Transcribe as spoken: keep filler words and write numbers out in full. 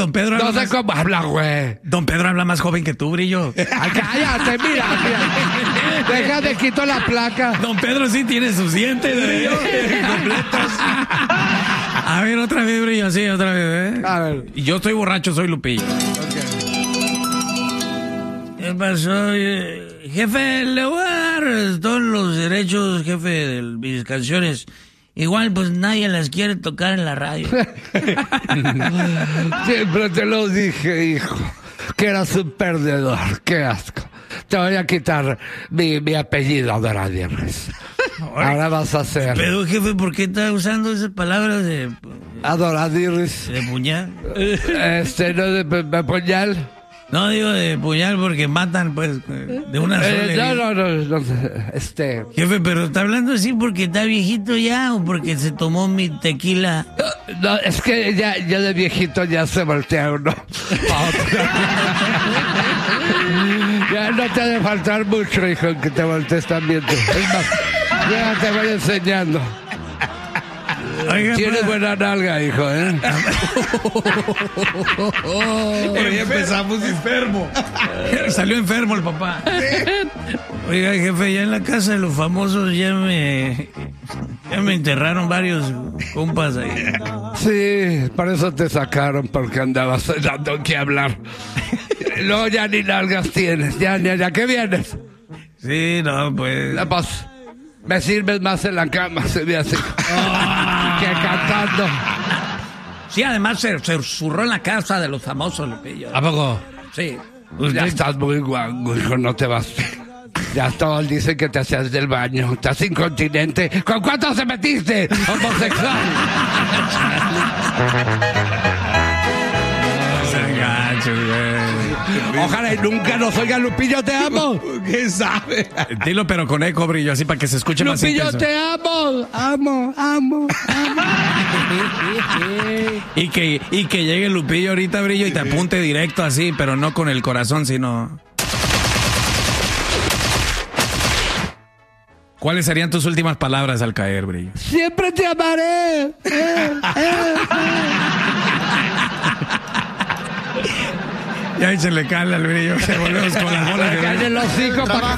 don Pedro habla No sé más... cómo habla, güey. Don Pedro habla más joven que tú, Brillo. Ay, cállate, mira, mira. Deja de quito la placa. Don Pedro sí tiene sus dientes, Brillo. Completos. A ver, otra vez, Brillo, sí, otra vez, ¿eh? A ver. Y yo estoy borracho, soy Lupillo. ¿Qué pasó? Eh, Jefe, le voy a dar todos los derechos, jefe, de mis canciones. Igual, pues, nadie las quiere tocar en la radio. Siempre te lo dije, hijo, que eras un perdedor. Qué asco. Te voy a quitar mi, mi apellido, Adoradierres. Ahora vas a hacer Pero, jefe, ¿por qué está usando esas palabras de, Adoradierres. de puñal? Este, no, de, de puñal. No digo de puñal porque matan, pues, de una sola Eh, herida. no, no, no, no, este... Jefe, pero ¿está hablando así porque está viejito ya o porque se tomó mi tequila? No, es que ya, ya de viejito ya se voltea uno a otro. Ya no te ha de faltar mucho, hijo, en que te voltees también tú. Es más, ya te voy enseñando. Oiga, Tienes pa- buena nalga, hijo, ¿eh? Hoy empezamos enfermo. Salió enfermo el papá. Oiga, jefe, ya en la casa de los famosos ya me... Ya me enterraron varios compas ahí. Sí, por eso te sacaron, porque andabas dando que hablar. Luego ya ni nalgas tienes, ya, ya, ya, ¿qué vienes? Sí, no, pues... La voz. Me sirves más en la cama, se ve así. Que cantando. Sí, además se, se zurró en la casa de los famosos, Lupillo. ¿A poco? Sí. Ya estás muy guango, hijo, no te vas. Ya todos dicen que te hacías del baño, estás incontinente. ¿Con cuántos se metiste? Homosexual. Ojalá y nunca nos oiga Lupillo, te amo. ¿Qué sabe? Dilo, pero con eco, Brillo, así para que se escuche más Lupillo, intenso. te amo. Amo, amo, amo. Y que, y que llegue Lupillo ahorita, Brillo, y te apunte directo así, pero no con el corazón, sino... ¿Cuáles serían tus últimas palabras al caer, Brillo? Siempre te amaré. Eh, eh, eh. Ya échenle cala al Brillo, que volvemos con las bolas de... Cállate los hocico, pa'